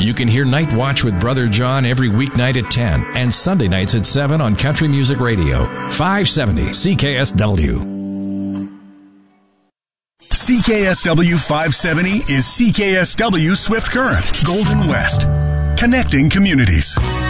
You can hear Night Watch with Brother John every weeknight at 10 and Sunday nights at 7 on Country Music Radio, 570 CKSW. CKSW 570 is CKSW Swift Current, Golden West, connecting communities.